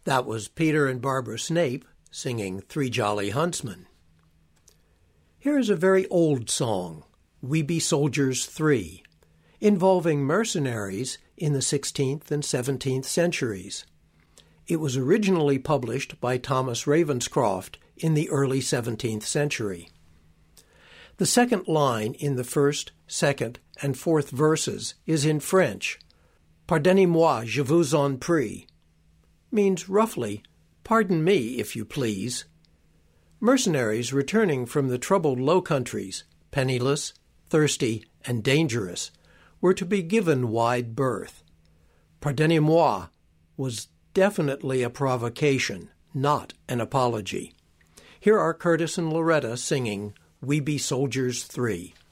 That was Peter and Barbara Snape singing Three Jolly Huntsmen. Here is a very old song, We Be Soldiers 3, involving mercenaries in the 16th and 17th centuries. It was originally published by Thomas Ravenscroft in the early 17th century. The second line in the first, second, and fourth verses is in French. Pardonnez-moi, je vous en prie, means roughly, pardon me, if you please. Mercenaries returning from the troubled Low Countries, penniless, thirsty, and dangerous, were to be given wide berth. Pardonnez-moi was definitely a provocation, not an apology. Here are Curtis and Loretta singing We Be Soldiers 3.